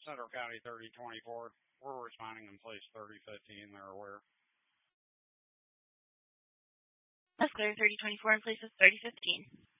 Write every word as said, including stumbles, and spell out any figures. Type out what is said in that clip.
Central County thirty twenty-four. We're responding in place thirty fifteen. They're aware. Escalator thirty twenty-four in place of thirty fifteen.